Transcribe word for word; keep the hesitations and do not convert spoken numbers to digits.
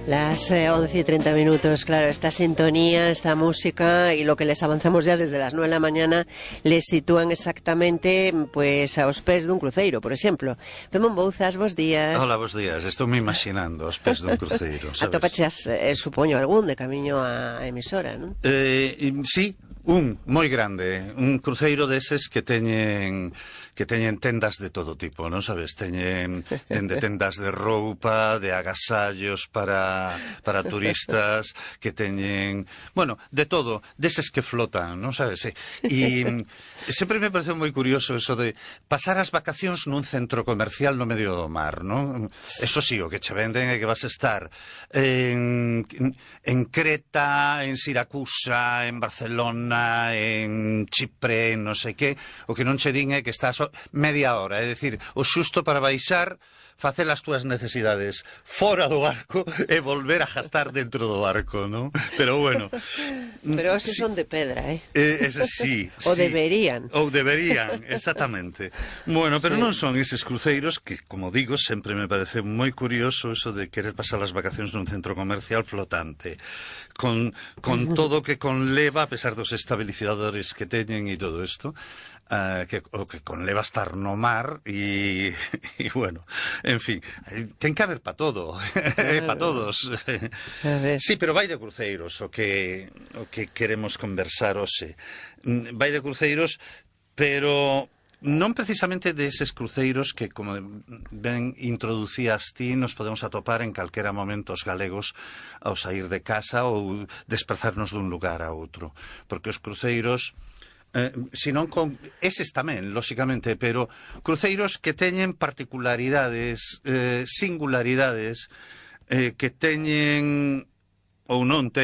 Las eh, once y treinta minutos, claro, esta sintonía, esta música y lo que les avanzamos ya desde las nueve de la mañana les sitúan exactamente pues aos pés dun cruceiro, por exemplo. Pemón Bouzas, bos días. Hola, bos días, estou me imaginando aos pés dun cruceiro, sabes? Atopachas, eh, supoño, algún de camiño á emisora, non? Eh, sí, un moi grande, un cruceiro deses que teñen que teñen tendas de todo tipo, non sabes? Teñen de tendas de roupa, de agasallos para para turistas, que teñen, bueno, de todo, deses que flotan, non sabes? E sempre me pareceu moi curioso eso de pasar as vacacións nun centro comercial no medio do mar, non? Eso sí, o que che venden é que vas a estar en, en Creta, en Siracusa, en Barcelona, en Chipre, en non sei que, o que non che din é que estás media hora, é dicir, o xusto para baixar, facer as túas necesidades fora do barco e volver a gastar dentro do barco, non? Pero bueno. Pero esos sí, son de pedra, eh? eh ese, sí, o sí. deberían. Ou deberían, exactamente. Bueno, pero sí. non son eses cruceiros que, como digo, sempre me parece moi curioso eso de querer pasar as vacacións nun centro comercial flotante, con, con todo o que conleva, a pesar dos estabilizadores que teñen e todo isto. Uh, que, o que conleva estar no mar e, e bueno, en fin, ten que haber para todo, para todos. Sí, pero vai de cruceiros o que o que queremos conversar hoxe. Vai de cruceiros, pero non precisamente deses cruceiros que, como ben introducías ti, nos podemos atopar en calquera momento os galegos ao sair de casa ou desplazarnos dun lugar a outro, porque os cruceiros Eh, senón con eses tamén, lóxicamente, pero cruceiros que teñen particularidades, eh, singularidades, eh, que teñen ou non teñen